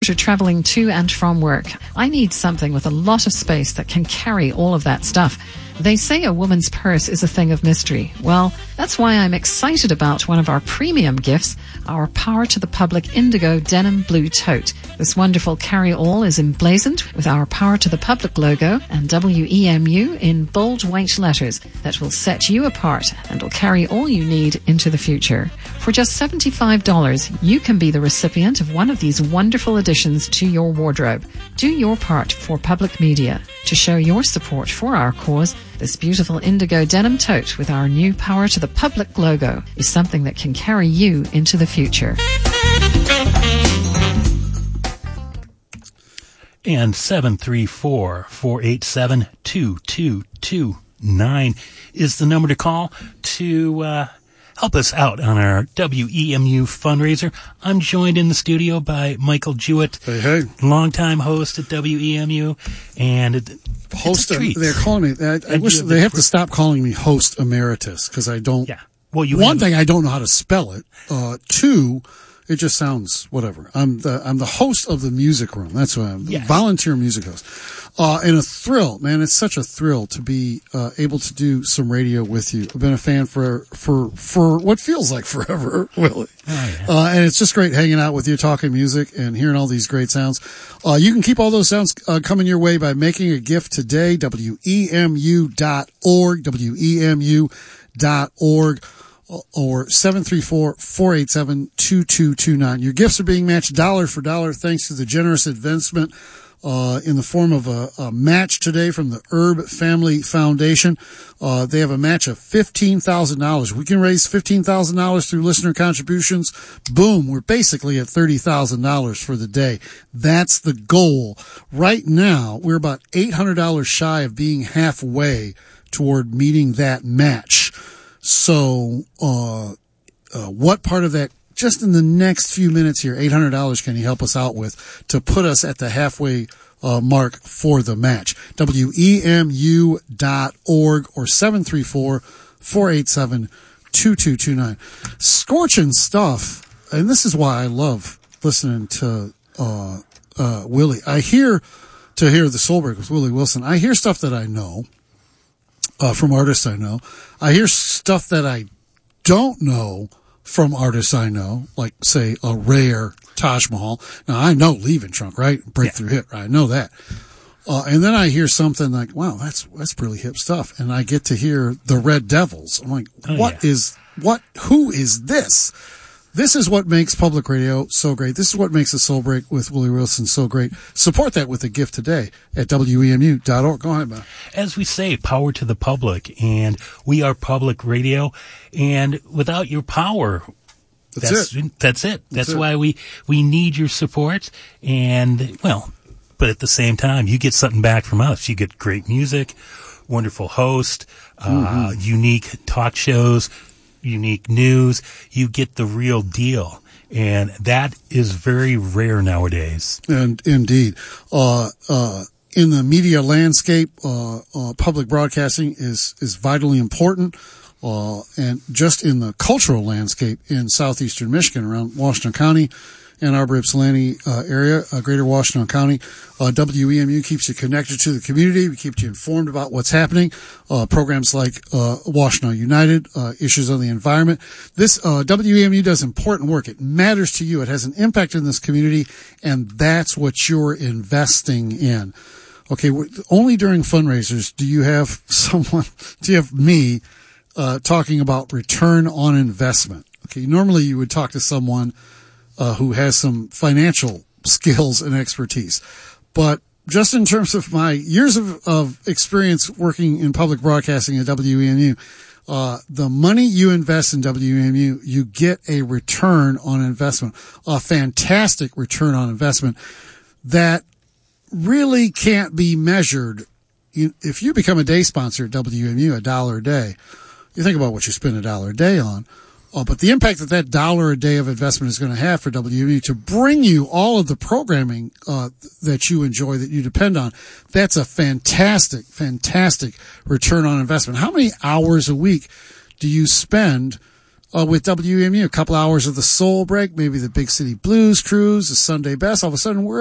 You're traveling to and from work. I need something with a lot of space that can carry all of that stuff. They say a woman's purse is a thing of mystery. Well, that's why I'm excited about one of our premium gifts, our Power to the Public Indigo Denim Blue Tote. This wonderful carry-all is emblazoned with our Power to the Public logo and WEMU in bold white letters that will set you apart and will carry all you need into the future. For just $75, you can be the recipient of one of these wonderful additions to your wardrobe. Do your part for public media to show your support for our cause. This beautiful indigo denim tote with our new Power to the Public logo is something that can carry you into the future. And 734-487-2229 is the number to call to help us out on our WEMU fundraiser. I'm joined in the studio by Michael Jewett, hey, longtime host at WEMU, and host. They're calling me. I wish they have to stop calling me host emeritus because I don't. Yeah. Well, one thing, I don't know how to spell it. Two, it just sounds whatever. I'm the host of the music room. That's what I'm. Yes. Volunteer music host. And a thrill, man. It's such a thrill to be able to do some radio with you. I've been a fan for what feels like forever, Willie. Oh, yeah. And it's just great hanging out with you, talking music and hearing all these great sounds. You can keep all those sounds coming your way by making a gift today. WEMU.org. WEMU.org. Or 734-487-2229. Your gifts are being matched dollar for dollar thanks to the generous advancement in the form of a match today from the Herb Family Foundation. They have a match of $15,000. We can raise $15,000 through listener contributions. Boom, we're basically at $30,000 for the day. That's the goal. Right now, we're about $800 shy of being halfway toward meeting that match. So, what part of that, just in the next few minutes here, $800 can you help us out with to put us at the halfway mark for the match? WEMU.org or 734-487-2229. Scorching stuff, and this is why I love listening to Willie. I hear the Soul Break with Willie Wilson. I hear stuff that I know. From artists I know. I hear stuff that I don't know from artists I know, like, say, a rare Taj Mahal. Now, I know Leaving Trunk, right? Breakthrough hit, right? I know that. And then I hear something like, wow, that's really hip stuff. And I get to hear the Red Devils. I'm like, who is this? This is what makes public radio so great. This is what makes the Soul Break with Willie Wilson so great. Support that with a gift today at WEMU.org. Go ahead, man. As we say, power to the public, and we are public radio, and without your power, that's it. That's why we need your support, and, well, but at the same time, you get something back from us. You get great music, wonderful host, unique talk shows, unique news. You get the real deal, and that is very rare nowadays. And indeed, in the media landscape, public broadcasting is vitally important. And just in the cultural landscape in southeastern Michigan, around Washington County, Ann Arbor, Ypsilanti area, greater Washington County. WEMU keeps you connected to the community. We keep you informed about what's happening. Programs like Washington United, issues on the environment. This WEMU does important work. It matters to you. It has an impact in this community, and that's what you're investing in. Okay, only during fundraisers do you have me talking about return on investment. Okay, normally you would talk to someone who has some financial skills and expertise. But just in terms of my years of experience working in public broadcasting at WEMU, the money you invest in WEMU, you get a return on investment, a fantastic return on investment that really can't be measured. If you become a day sponsor at WEMU, $1 a day, you think about what you spend $1 a day on. But the impact that $1 a day of investment is going to have for WEMU to bring you all of the programming that you enjoy, that you depend on, that's a fantastic, fantastic return on investment. How many hours a week do you spend with WMU. A couple hours of the soul break, maybe the Big City Blues Cruise, the Sunday Best. All of a sudden, we're